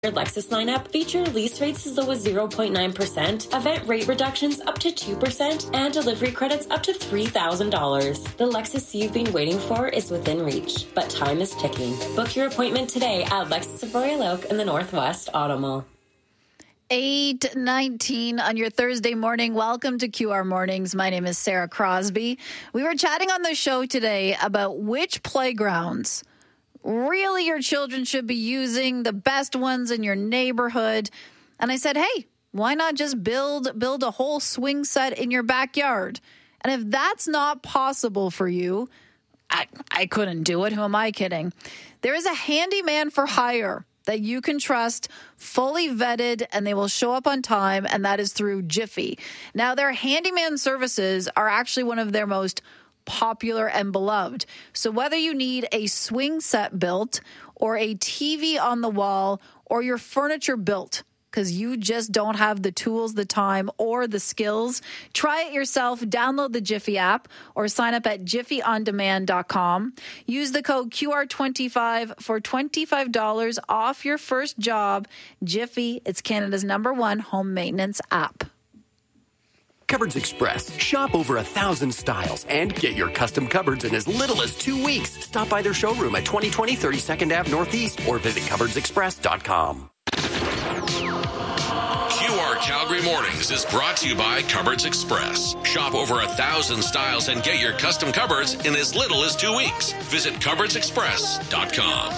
Lexus lineup feature lease rates as low as 0.9%, event rate reductions up to 2%, and delivery credits up to $3,000. The Lexus you've been waiting for is within reach, but time is ticking. Book your appointment today at Lexus of Royal Oak in the Northwest Auto Mall. 8:19 on your Thursday morning. Welcome to QR Mornings. My name is Sarah Crosby. We were chatting on the show today about which playgrounds really your children should be using, the best ones in your neighborhood. And I said, hey, why not just build a whole swing set in your backyard? And if that's not possible for you, I couldn't do it. Who am I kidding? There is a handyman for hire that you can trust, fully vetted, and they will show up on time, and that is through Jiffy. Now, their handyman services are actually one of their most popular and beloved. So whether you need a swing set built or a TV on the wall or your furniture built because you just don't have the tools, the time, or the skills, try it yourself. Download the Jiffy app or sign up at jiffyondemand.com. Use the code QR25 for $25 off your first job. Jiffy, it's Canada's #1 home maintenance app. Cupboards Express. Shop over 1,000 styles and get your custom cupboards in as little as 2 weeks. Stop by their showroom at 2020 32nd Ave Northeast or visit cupboardsexpress.com. QR Calgary Mornings is brought to you by Cupboards Express. Shop over 1,000 styles and get your custom cupboards in as little as 2 weeks. Visit cupboardsexpress.com.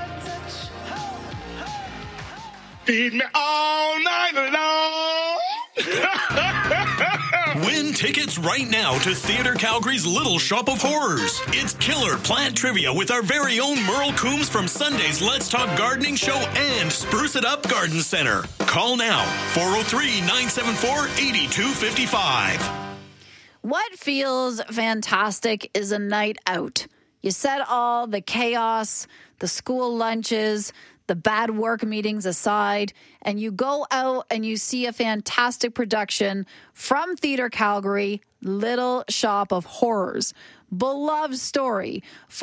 Feed me all night long. Win tickets right now to Theatre Calgary's Little Shop of Horrors. It's killer plant trivia with our very own Merle Coombs from Sunday's Let's Talk Gardening Show and Spruce It Up Garden Center. Call now, 403-974-8255. What feels fantastic is a night out. You set all the chaos, the school lunches, the bad work meetings aside, and you go out and you see a fantastic production from Theatre Calgary, Little Shop of Horrors. Beloved story.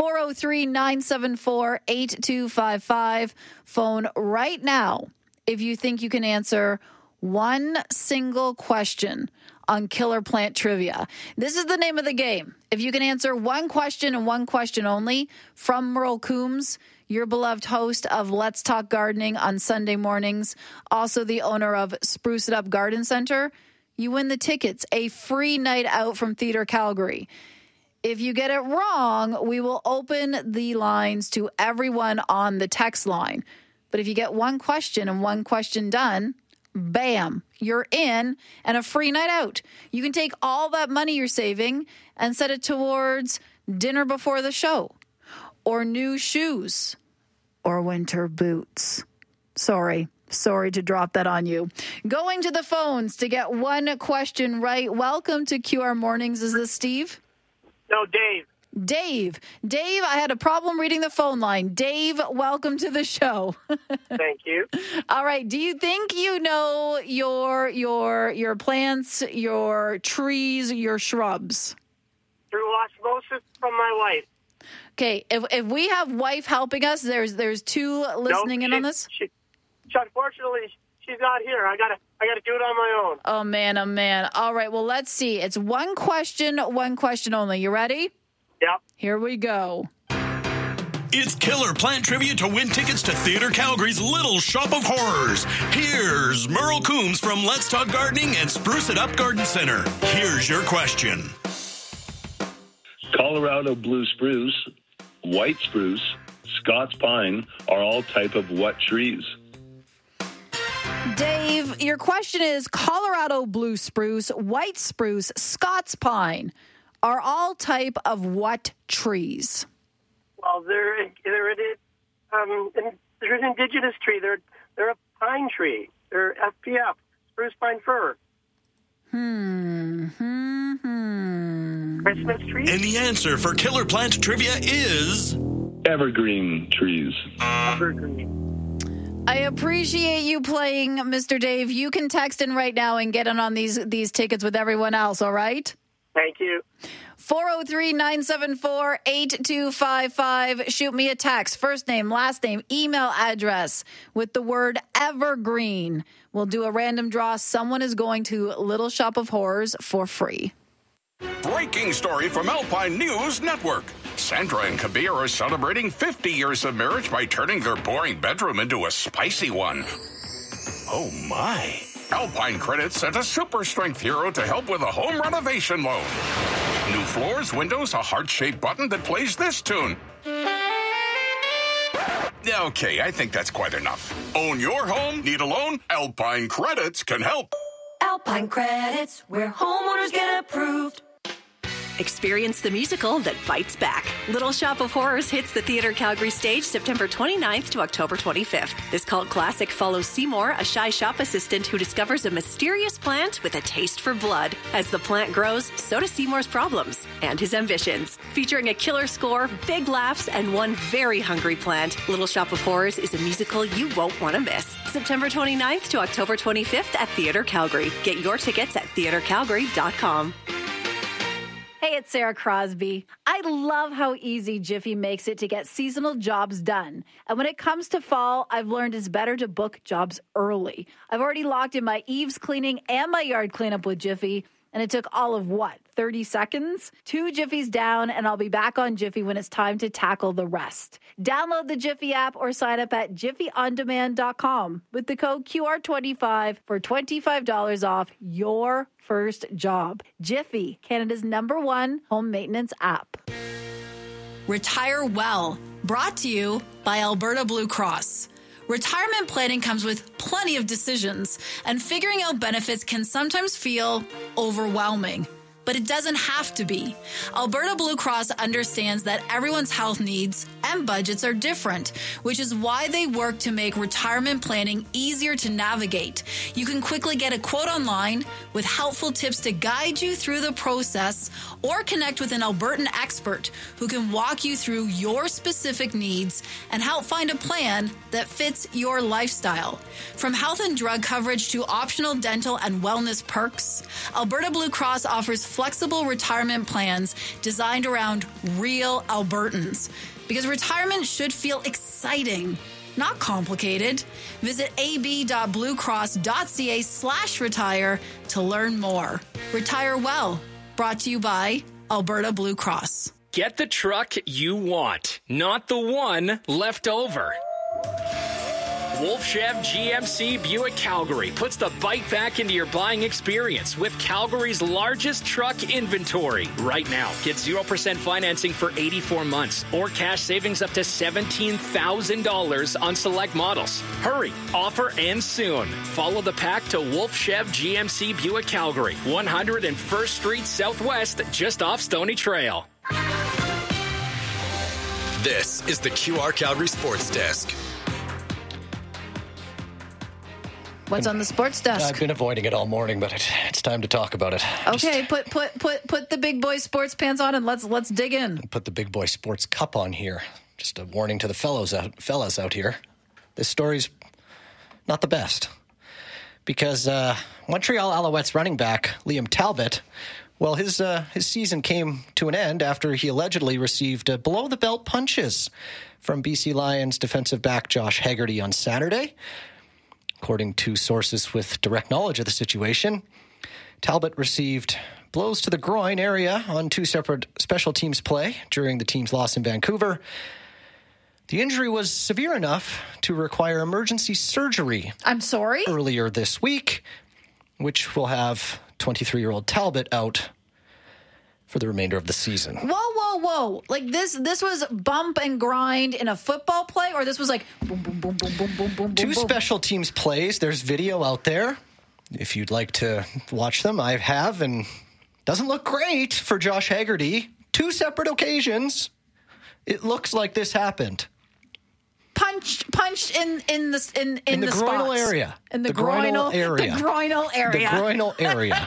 403-974-8255. Phone right now if you think you can answer one single question on Killer Plant Trivia. This is the name of the game. If you can answer one question and one question only from Merle Coombs, your beloved host of Let's Talk Gardening on Sunday mornings, also the owner of Spruce It Up Garden Center, you win the tickets, a free night out from Theatre Calgary. If you get it wrong, we will open the lines to everyone on the text line. But if you get one question and one question done, bam, you're in and a free night out. You can take all that money you're saving and set it towards dinner before the show or new shoes or winter boots. Sorry to drop that on you. Going to the phones to get one question right. Welcome to QR Mornings. Is this Steve? No, Dave. Dave, I had a problem reading the phone line. Dave, welcome to the show. Thank you. All right. Do you think you know your plants, your trees, your shrubs? Through osmosis from my wife. Okay. If we have wife helping us, there's two listening in on this. Unfortunately, she's not here. I gotta do it on my own. Oh man. All right. Well, let's see. It's one question only. You ready? Yep. Here we go. It's killer plant trivia to win tickets to Theatre Calgary's Little Shop of Horrors. Here's Merle Coombs from Let's Talk Gardening and Spruce It Up Garden Center. Here's your question. Colorado blue spruce, white spruce, Scots pine are all type of what trees? Dave, your question is Colorado blue spruce, white spruce, Scots pine are all type of what trees? Well, they're an indigenous tree. They're a pine tree. They're FPF, spruce pine fir. Christmas tree? And the answer for killer plant trivia is evergreen trees. I appreciate you playing, Mr. Dave. You can text in right now and get in on these tickets with everyone else, all right? Thank you. 403-974-8255. Shoot me a text. First name, last name, email address with the word Evergreen. We'll do a random draw. Someone is going to Little Shop of Horrors for free. Breaking story from Alpine News Network. Sandra and Kabir are celebrating 50 years of marriage by turning their boring bedroom into a spicy one. Oh, my. Alpine Credit sent a super strength hero to help with a home renovation loan. New floors, windows, a heart-shaped button that plays this tune. Okay, I think that's quite enough. Own your home? Need a loan? Alpine Credits can help. Alpine Credits, where homeowners get approved. Experience the musical that bites back. Little Shop of Horrors hits the Theatre Calgary stage September 29th to October 25th. This cult classic follows Seymour, a shy shop assistant who discovers a mysterious plant with a taste for blood. As the plant grows, so do Seymour's problems and his ambitions. Featuring a killer score, big laughs, and one very hungry plant, Little Shop of Horrors is a musical you won't want to miss. September 29th to October 25th at Theatre Calgary. Get your tickets at theatrecalgary.com. Hey, it's Sarah Crosby. I love how easy Jiffy makes it to get seasonal jobs done. And when it comes to fall, I've learned it's better to book jobs early. I've already locked in my eaves cleaning and my yard cleanup with Jiffy, and it took all of 30 seconds? 2 Jiffies down, and I'll be back on Jiffy when it's time to tackle the rest. Download the Jiffy app or sign up at jiffyondemand.com with the code QR25 for $25 off your first job. Jiffy, Canada's #1 home maintenance app. Retire Well, brought to you by Alberta Blue Cross. Retirement planning comes with plenty of decisions, and figuring out benefits can sometimes feel overwhelming. But it doesn't have to be. Alberta Blue Cross understands that everyone's health needs and budgets are different, which is why they work to make retirement planning easier to navigate. You can quickly get a quote online with helpful tips to guide you through the process, or connect with an Albertan expert who can walk you through your specific needs and help find a plan that fits your lifestyle. From health and drug coverage to optional dental and wellness perks, Alberta Blue Cross offers flexible retirement plans designed around real Albertans. Because retirement should feel exciting, not complicated. Visit ab.bluecross.ca/retire to learn more. Retire Well, brought to you by Alberta Blue Cross. Get the truck you want, not the one left over. Wolf Chev GMC Buick Calgary puts the bite back into your buying experience with Calgary's largest truck inventory. Right now, get 0% financing for 84 months or cash savings up to $17,000 on select models. Hurry, offer ends soon. Follow the pack to Wolf Chev GMC Buick Calgary, 101st Street Southwest, just off Stony Trail. This is the QR Calgary Sports Desk. What's on the sports desk? I've been avoiding it all morning, but it's time to talk about it. Okay, put the big boy sports pants on and let's dig in. Put the big boy sports cup on here. Just a warning to the fellas out here. This story's not the best because Montreal Alouettes running back Liam Talbot, well, his season came to an end after he allegedly received below the belt punches from BC Lions defensive back Josh Haggerty on Saturday. According to sources with direct knowledge of the situation, Talbot received blows to the groin area on 2 separate special teams play during the team's loss in Vancouver. The injury was severe enough to require emergency surgery. I'm sorry? Earlier this week, which will have 23-year-old Talbot out for the remainder of the season. Whoa. Like this was bump and grind in a football play, or this was like boom, boom, boom, boom, boom, boom, boom, 2 boom. special teams plays. There's video out there if you'd like to watch them. I have, and doesn't look great for Josh Haggerty. 2 separate occasions. It looks like this happened. Punched in the groinal spots. area. In the groinal area. The groinal area. The groinal area.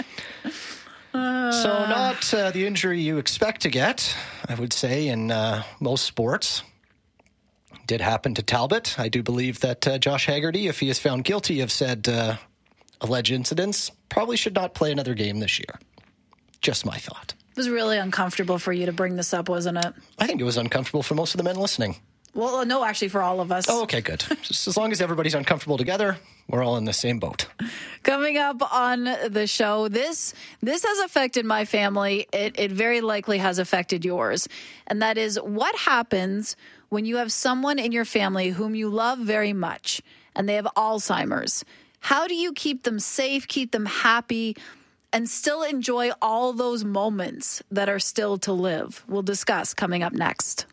So not the injury you expect to get, I would say, in most sports. Did happen to Talbot. I do believe that Josh Haggerty, if he is found guilty of said alleged incidents, probably should not play another game this year. Just my thought. It was really uncomfortable for you to bring this up, wasn't it? I think it was uncomfortable for most of the men listening. Well, no, actually for all of us. Oh, okay, good. Just as long as everybody's uncomfortable together, we're all in the same boat. Coming up on the show, this has affected my family. It very likely has affected yours. And that is what happens when you have someone in your family whom you love very much and they have Alzheimer's. How do you keep them safe, keep them happy, and still enjoy all those moments that are still to live? We'll discuss coming up next.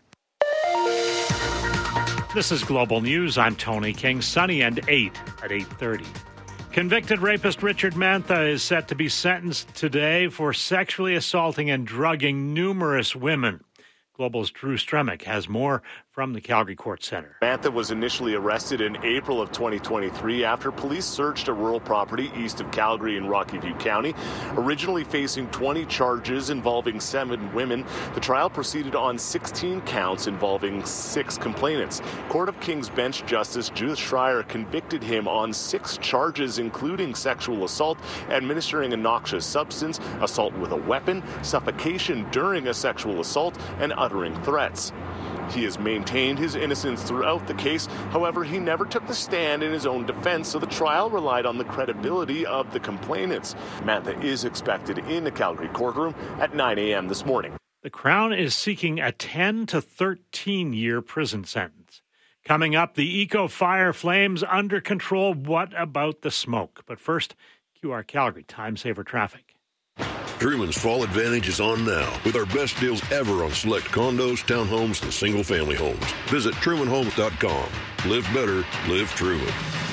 This is Global News. I'm Tony King. Sunny and 8 at 8:30. Convicted rapist Richard Mantha is set to be sentenced today for sexually assaulting and drugging numerous women. Global's Drew Stremick has more from the Calgary Court Centre. Mantha was initially arrested in April of 2023 after police searched a rural property east of Calgary in Rocky View County. Originally facing 20 charges involving 7 women, the trial proceeded on 16 counts involving 6 complainants. Court of King's Bench Justice Judith Schreier convicted him on 6 charges, including sexual assault, administering a noxious substance, assault with a weapon, suffocation during a sexual assault, and uttering threats. He has maintained his innocence throughout the case. However, he never took the stand in his own defense, so the trial relied on the credibility of the complainants. Mantha is expected in the Calgary courtroom at 9 a.m. this morning. The Crown is seeking a 10 to 13-year prison sentence. Coming up, the Eco Fire flames under control. What about the smoke? But first, QR Calgary Time Saver Traffic. Truman's Fall Advantage is on now with our best deals ever on select condos, townhomes, and single-family homes. Visit TrumanHomes.com. Live better, live Truman.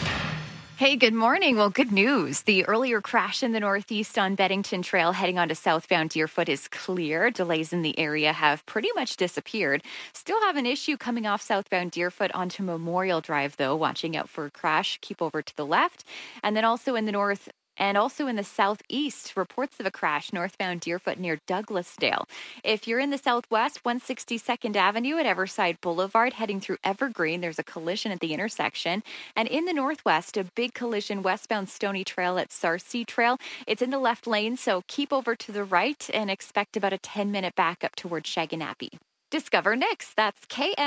Hey, good morning. Well, good news. The earlier crash in the northeast on Beddington Trail heading onto southbound Deerfoot is clear. Delays in the area have pretty much disappeared. Still have an issue coming off southbound Deerfoot onto Memorial Drive, though. Watching out for a crash. Keep over to the left. And then also in the north and also in the southeast, reports of a crash northbound Deerfoot near Douglasdale. If you're in the southwest, 162nd Avenue at Everside Boulevard, heading through Evergreen, there's a collision at the intersection. And in the northwest, a big collision westbound Stony Trail at Sarcee Trail. It's in the left lane, so keep over to the right and expect about a 10-minute backup towards Shaganappi. Discover Knix. That's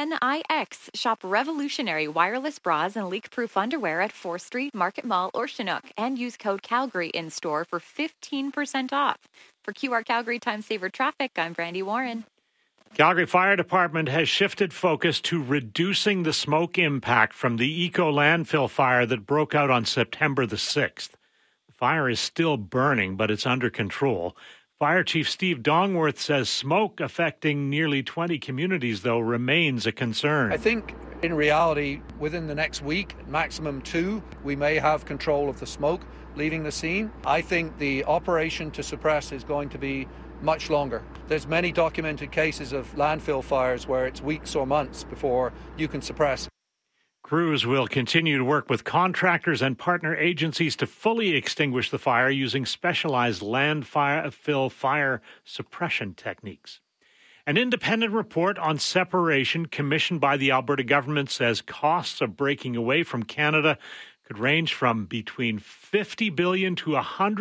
Knix. Shop revolutionary wireless bras and leak-proof underwear at 4th Street, Market Mall, or Chinook. And use code Calgary in store for 15% off. For QR Calgary Time Saver Traffic, I'm Brandy Warren. Calgary Fire Department has shifted focus to reducing the smoke impact from the Eco landfill fire that broke out on September the 6th. The fire is still burning, but it's under control. Fire Chief Steve Dongworth says smoke affecting nearly 20 communities, though, remains a concern. I think in reality, within the next week, maximum 2, we may have control of the smoke leaving the scene. I think the operation to suppress is going to be much longer. There's many documented cases of landfill fires where it's weeks or months before you can suppress. Crews will continue to work with contractors and partner agencies to fully extinguish the fire using specialized landfill fire suppression techniques. An independent report on separation commissioned by the Alberta government says costs of breaking away from Canada could range from between $50 billion to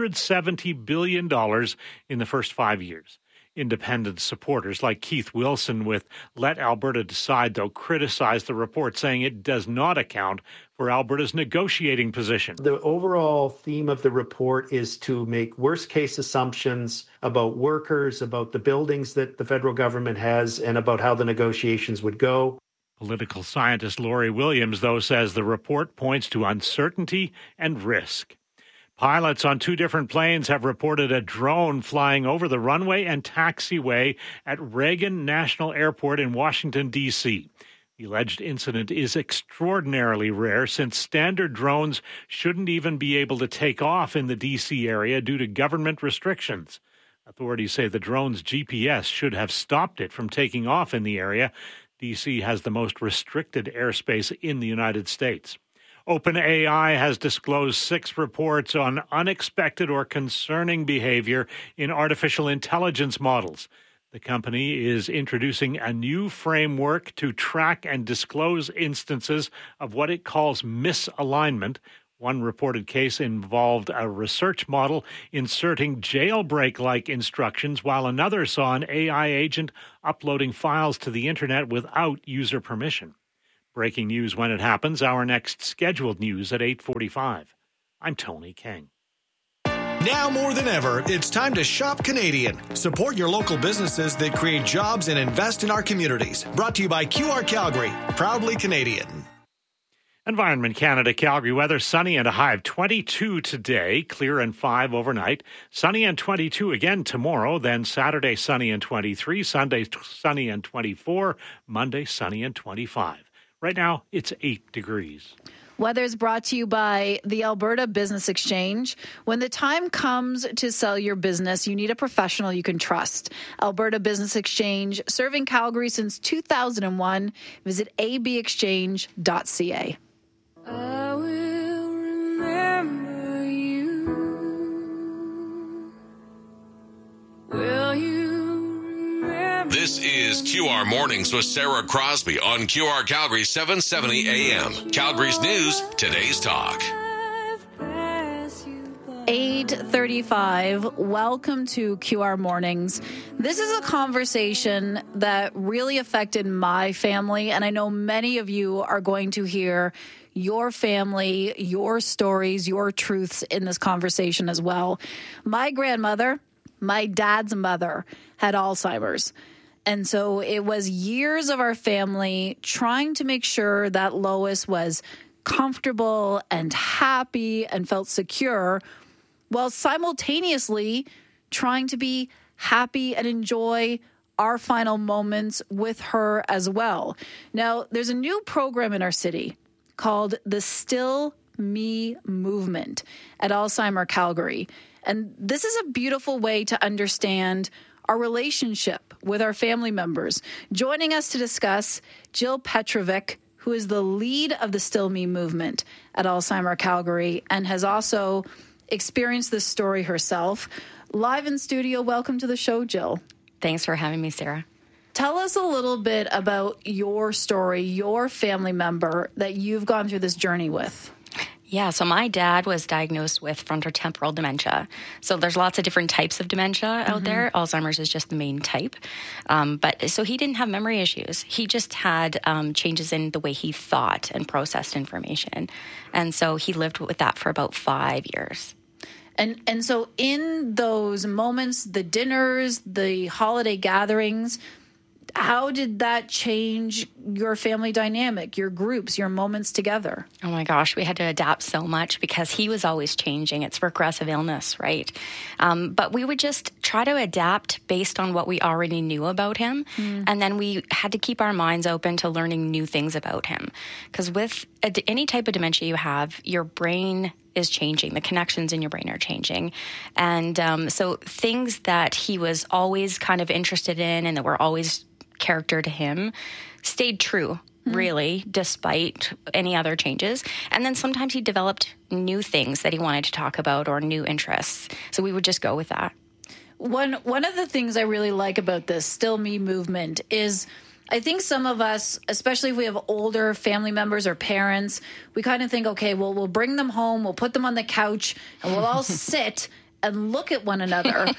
$170 billion in the first 5 years. Independent supporters like Keith Wilson with Let Alberta Decide, though, criticized the report, saying it does not account for Alberta's negotiating position. The overall theme of the report is to make worst-case assumptions about workers, about the buildings that the federal government has, and about how the negotiations would go. Political scientist Laurie Williams, though, says the report points to uncertainty and risk. Pilots on 2 different planes have reported a drone flying over the runway and taxiway at Reagan National Airport in Washington, D.C. The alleged incident is extraordinarily rare since standard drones shouldn't even be able to take off in the D.C. area due to government restrictions. Authorities say the drone's GPS should have stopped it from taking off in the area. D.C. has the most restricted airspace in the United States. OpenAI has disclosed 6 reports on unexpected or concerning behavior in artificial intelligence models. The company is introducing a new framework to track and disclose instances of what it calls misalignment, One reported case involved a research model inserting jailbreak-like instructions, while another saw an AI agent uploading files to the internet without user permission. Breaking news when it happens. Our next scheduled news at 8:45. I'm Tony King. Now more than ever, it's time to shop Canadian. Support your local businesses that create jobs and invest in our communities. Brought to you by QR Calgary, proudly Canadian. Environment Canada Calgary weather, sunny and a high of 22 today, clear and 5 overnight. Sunny and 22 again tomorrow, then Saturday sunny and 23, Sunday sunny and 24, Monday sunny and 25. Right now, it's 8 degrees. Weather is brought to you by the Alberta Business Exchange. When the time comes to sell your business, you need a professional you can trust. Alberta Business Exchange, serving Calgary since 2001. Visit abexchange.ca. I will remember you. Will you remember? This is QR Mornings with Sarah Crosby on QR Calgary 770 AM. Calgary's news, today's talk. 8:35. Welcome to QR Mornings. This is a conversation that really affected my family, and I know many of you are going to hear your family, your stories, your truths in this conversation as well. My grandmother, my dad's mother, had Alzheimer's. And so it was years of our family trying to make sure that Lois was comfortable and happy and felt secure, while simultaneously trying to be happy and enjoy our final moments with her as well. Now, there's a new program in our city called the Still Me Movement at Alzheimer Calgary. And this is a beautiful way to understand our relationship with our family members. Joining us to discuss, Jill Petrovic, who is the lead of the Still Me Movement at Alzheimer Calgary and has also experienced this story herself. Live in studio, welcome to the show, Jill. Thanks for having me, Sarah. Tell us a little bit about your story, your family member that you've gone through this journey with. Yeah, so my dad was diagnosed with frontotemporal dementia. So there's lots of different types of dementia out there. Alzheimer's is just the main type. But so he didn't have memory issues. He just had changes in the way he thought and processed information. And so he lived with that for about 5 years. And so in those moments, the dinners, the holiday gatherings, how did that change your family dynamic, your groups, your moments together? Oh my gosh, we had to adapt so much because he was always changing. It's progressive illness, right? But we would just try to adapt based on what we already knew about him. And then we had to keep our minds open to learning new things about him. Because with any type of dementia you have, your brain is changing. The connections in your brain are changing. And so things that he was always kind of interested in and that were always character to him stayed true, really, despite any other changes. And then sometimes he developed new things that he wanted to talk about or new interests. So we would just go with that. One of the things I really like about this Still Me movement is I think some of us, especially if we have older family members or parents, we kind of think, okay, well, we'll bring them home, we'll put them on the couch, and we'll all sit and look at one another.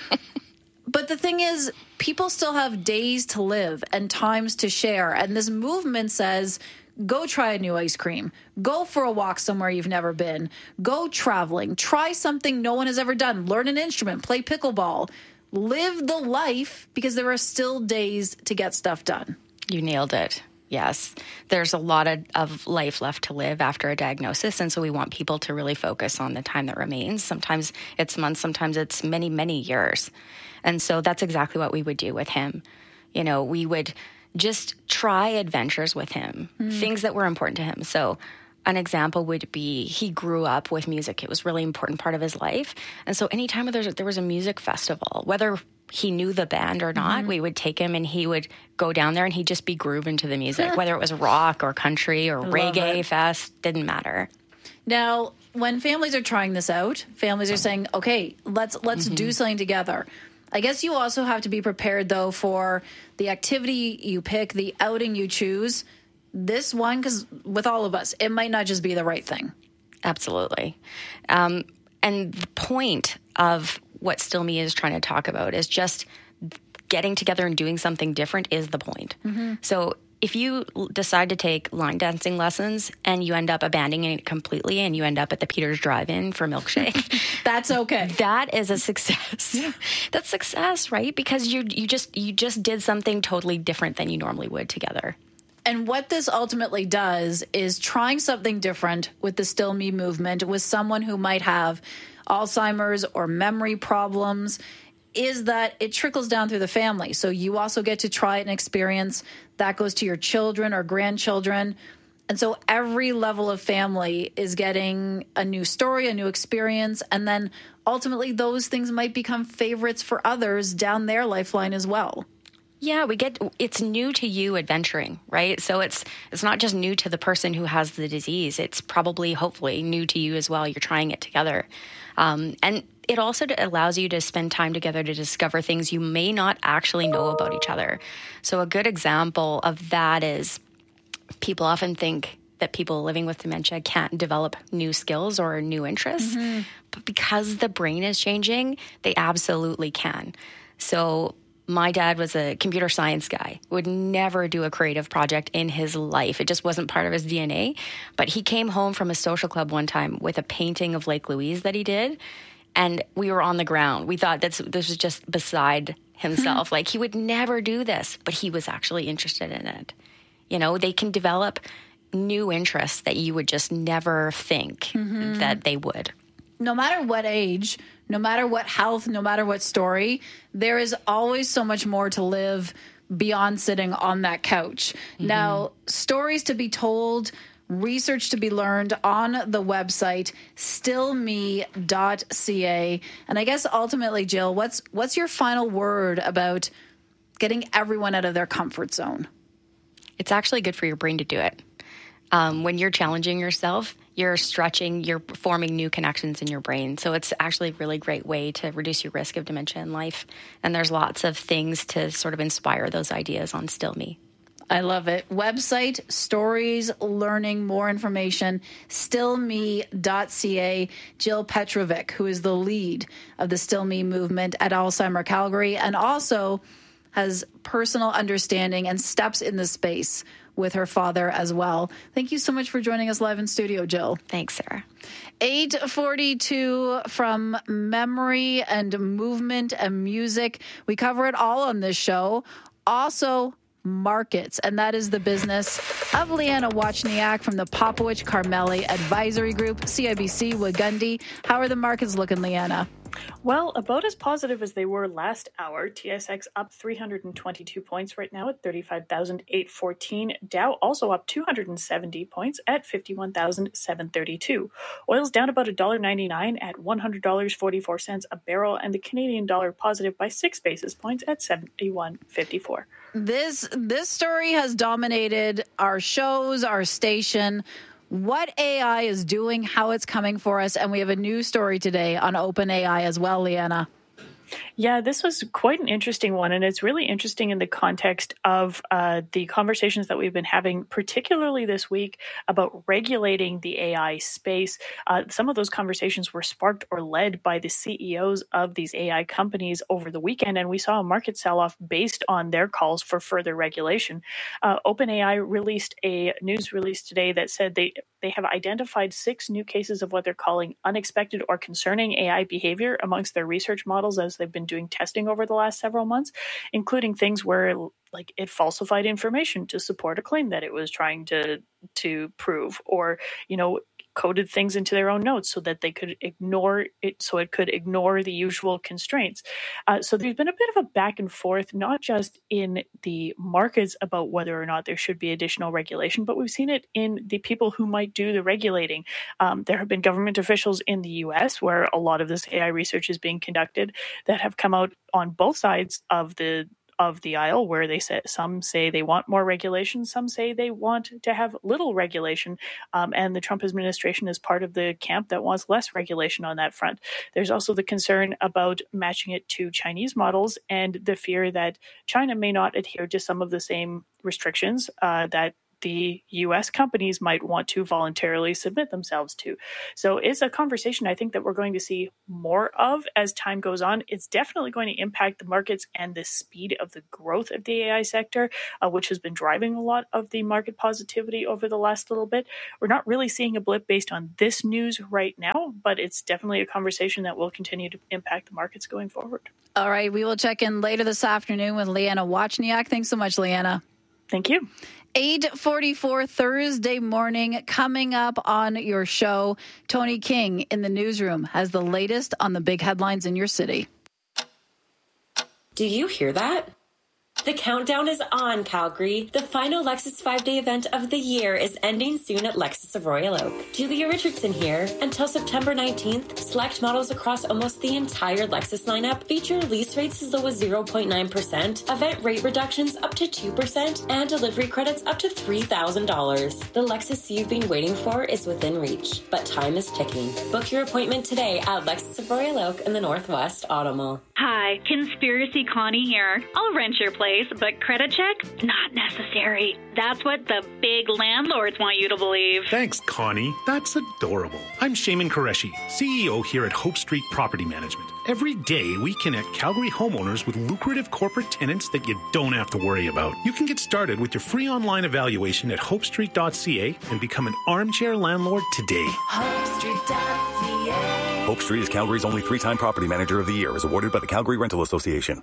But the thing is, people still have days to live and times to share. And this movement says, go try a new ice cream. Go for a walk somewhere you've never been. Go traveling. Try something no one has ever done. Learn an instrument. Play pickleball. Live the life because there are still days to get stuff done. You nailed it. Yes. There's a lot of life left to live after a diagnosis. And so we want people to really focus on the time that remains. Sometimes it's months, sometimes it's many, many years. And so that's exactly what we would do with him. You know, we would just try adventures with him, things that were important to him. So an example would be he grew up with music. It was a really important part of his life. And so anytime there was a music festival, whether he knew the band or not, we would take him and he would go down there and he'd just be grooving to the music, whether it was rock or country or reggae fest, didn't matter. Now, when families are trying this out, families are saying, okay, let's do something together. I guess you also have to be prepared, though, for the activity you pick, the outing you choose. This one, because with all of us, it might not just be the right thing. Absolutely. And the point of what Still Me is trying to talk about is just getting together and doing something different is the point. Mm-hmm. So if you decide to take line dancing lessons and you end up abandoning it completely and you end up at the Peters Drive-In for milkshake, that's okay. That is a success. Yeah. That's success, right? Because you just did something totally different than you normally would together. And what this ultimately does is trying something different with the Still Me movement with someone who might have Alzheimer's or memory problems is that it trickles down through the family. So you also get to try an experience that goes to your children or grandchildren. And so every level of family is getting a new story, a new experience. And then ultimately those things might become favorites for others down their lifeline as well. Yeah, it's new to you adventuring, right? So it's not just new to the person who has the disease. It's probably, hopefully, new to you as well. You're trying it together. And it also allows you to spend time together to discover things you may not actually know about each other. So a good example of that is people often think that people living with dementia can't develop new skills or new interests. Mm-hmm. But because the brain is changing, they absolutely can. So my dad was a computer science guy, would never do a creative project in his life. It just wasn't part of his DNA. But he came home from a social club one time with a painting of Lake Louise that he did. And we were on the ground. We thought this was just beside himself. Like, he would never do this, but he was actually interested in it. You know, they can develop new interests that you would just never think that they would. No matter what age, no matter what health, no matter what story, there is always so much more to live beyond sitting on that couch. Mm-hmm. Now, stories to be told, research to be learned on the website, stillme.ca. And I guess ultimately, Jill, what's your final word about getting everyone out of their comfort zone? It's actually good for your brain to do it. When you're challenging yourself, you're stretching, you're forming new connections in your brain. So it's actually a really great way to reduce your risk of dementia in life. And there's lots of things to sort of inspire those ideas on Still Me. I love it. Website, stories, learning, more information, stillme.ca. Jill Petrovic, who is the lead of the Still Me movement at Alzheimer Calgary, and also has personal understanding and steps in the space with her father as well. Thank you so much for joining us live in studio, Jill. Thanks, Sarah. 8:42 from memory and movement and music. We cover it all on this show. Also, markets, and that is the business of Leanna Wachniak from the Popowich Carmeli Advisory Group, CIBC Wagundi. How are the markets looking, Leanna? Well, about as positive as they were last hour. TSX up 322 points right now at 35,814. Dow also up 270 points at 51,732. Oil's down about $1.99 at $100.44 a barrel, and the Canadian dollar positive by 6 basis points at 71.54. This story has dominated our shows, our station. What AI is doing, how it's coming for us, and we have a new story today on OpenAI as well, Leanna. Yeah, this was quite an interesting one, and it's really interesting in the context of the conversations that we've been having, particularly this week, about regulating the AI space. Some of those conversations were sparked or led by the CEOs of these AI companies over the weekend, and we saw a market sell-off based on their calls for further regulation. OpenAI released a news release today that said they have identified 6 new cases of what they're calling unexpected or concerning AI behavior amongst their research models as they've been doing testing over the last several months, including things where like it falsified information to support a claim that it was trying to prove, or, you know, coded things into their own notes so that they could ignore it, so it could ignore the usual constraints. So there's been a bit of a back and forth, not just in the markets about whether or not there should be additional regulation, but we've seen it in the people who might do the regulating. There have been government officials in the US where a lot of this AI research is being conducted that have come out on both sides of the aisle, where they say, some say they want more regulation, some say they want to have little regulation, and the Trump administration is part of the camp that wants less regulation on that front. There's also the concern about matching it to Chinese models and the fear that China may not adhere to some of the same restrictions that the U.S. companies might want to voluntarily submit themselves to. So it's a conversation I think that we're going to see more of as time goes on. It's definitely going to impact the markets and the speed of the growth of the AI sector, which has been driving a lot of the market positivity over the last little bit. We're not really seeing a blip based on this news right now, but it's definitely a conversation that will continue to impact the markets going forward. All right, we will check in later this afternoon with Leanna Wachniak. Thanks so much, Leanna. Thank you. 8:44 Thursday morning, coming up on your show, Tony King in the newsroom has the latest on the big headlines in your city. Do you hear that? The countdown is on, Calgary. The final Lexus 5-day event of the year is ending soon at Lexus of Royal Oak. Julia Richardson here. Until September 19th, select models across almost the entire Lexus lineup feature lease rates as low as 0.9%, event rate reductions up to 2%, and delivery credits up to $3,000. The Lexus you've been waiting for is within reach, but time is ticking. Book your appointment today at Lexus of Royal Oak in the Northwest Auto Mall. Hi, Conspiracy Connie here. I'll rent your place, but credit check? Not necessary. That's what the big landlords want you to believe. Thanks, Connie. That's adorable. I'm Shayman Qureshi, CEO here at Hope Street Property Management. Every day, we connect Calgary homeowners with lucrative corporate tenants that you don't have to worry about. You can get started with your free online evaluation at hopestreet.ca and become an armchair landlord today. HopeStreet.ca. Hope Street is Calgary's only 3-time Property Manager of the Year, is awarded by the Calgary Rental Association.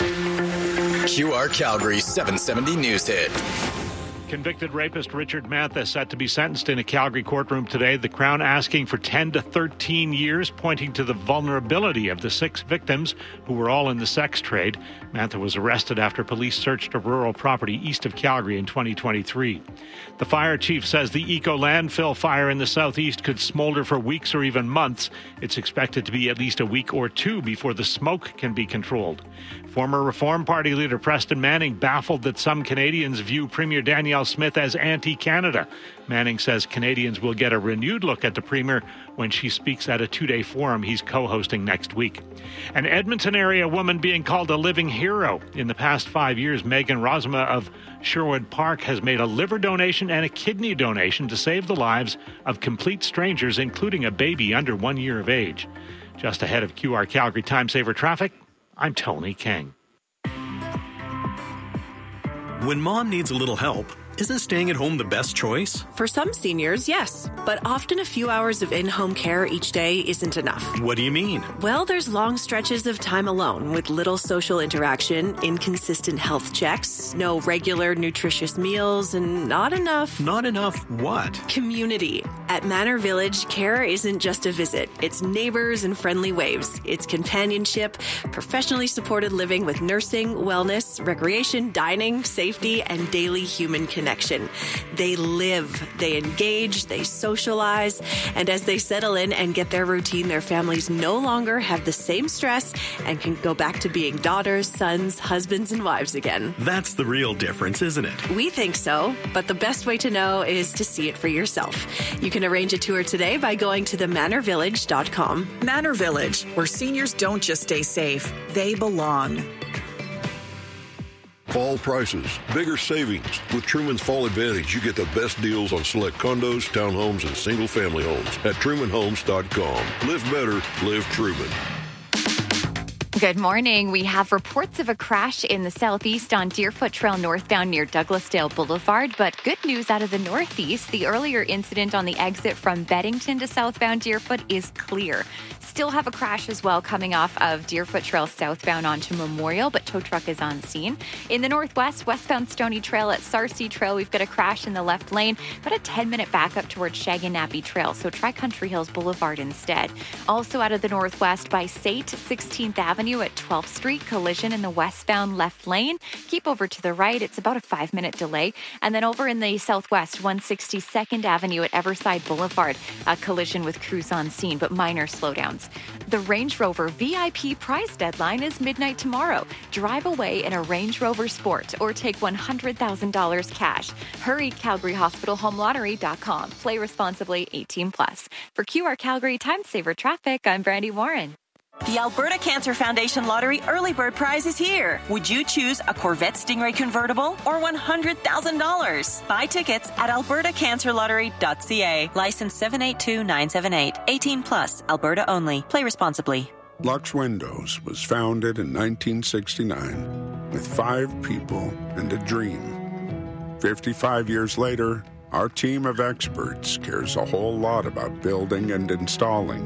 QR Calgary 770 News Hit. Convicted rapist Richard Mantha set to be sentenced in a Calgary courtroom today. The Crown asking for 10 to 13 years, pointing to the vulnerability of the 6 victims who were all in the sex trade. Mantha was arrested after police searched a rural property east of Calgary in 2023. The fire chief says the Eco landfill fire in the southeast could smolder for weeks or even months. It's expected to be at least a week or 2 before the smoke can be controlled. Former Reform Party leader Preston Manning baffled that some Canadians view Premier Danielle Smith as anti-Canada. Manning says Canadians will get a renewed look at the Premier when she speaks at a 2-day forum he's co-hosting next week. An Edmonton area woman being called a living hero. In the past 5 years, Megan Rosma of Sherwood Park has made a liver donation and a kidney donation to save the lives of complete strangers, including a baby under 1 year of age. Just ahead of QR Calgary Time Saver Traffic, I'm Tony King. When mom needs a little help, isn't staying at home the best choice? For some seniors, yes. But often a few hours of in-home care each day isn't enough. What do you mean? Well, there's long stretches of time alone with little social interaction, inconsistent health checks, no regular nutritious meals, and not enough... Not enough what? Community. At Manor Village, care isn't just a visit. It's neighbors and friendly waves. It's companionship, professionally supported living with nursing, wellness, recreation, dining, safety, and daily human connection. They live, they engage, they socialize, and as they settle in and get their routine, their families no longer have the same stress and can go back to being daughters, sons, husbands, and wives again. That's the real difference, isn't it? We think so, but the best way to know is to see it for yourself. You can arrange a tour today by going to themanorvillage.com. Manor Village, where seniors don't just stay safe, they belong. Fall prices, bigger savings. With Truman's Fall Advantage, you get the best deals on select condos, townhomes, and single-family homes at trumanhomes.com. Live better, live Truman. Good morning. We have reports of a crash in the southeast on Deerfoot Trail northbound near Douglasdale Boulevard, but good news out of the northeast. The earlier incident on the exit from Beddington to southbound Deerfoot is clear. Still have a crash as well coming off of Deerfoot Trail southbound onto Memorial, but tow truck is on scene. In the northwest, westbound Stony Trail at Sarcee Trail, we've got a crash in the left lane, but a 10-minute backup towards Shaganappy Trail, so try Country Hills Boulevard instead. Also out of the northwest by Sate, 16th Avenue at 12th Street, collision in the westbound left lane. Keep over to the right, it's about a 5-minute delay. And then over in the southwest, 162nd Avenue at Everside Boulevard, a collision with crews on scene, but minor slowdowns. The Range Rover VIP prize deadline is midnight tomorrow. Drive away in a Range Rover Sport or take $100,000 cash. Hurry, CalgaryHospitalHomeLottery.com. Play responsibly, 18+. For QR Calgary Time Saver Traffic, I'm Brandy Warren. The Alberta Cancer Foundation Lottery Early Bird Prize is here. Would you choose a Corvette Stingray convertible or $100,000? Buy tickets at albertacancerlottery.ca. License 782978. 18 plus. Alberta only. Play responsibly. Lux Windows was founded in 1969 with 5 people and a dream. 55 years later, our team of experts cares a whole lot about building and installing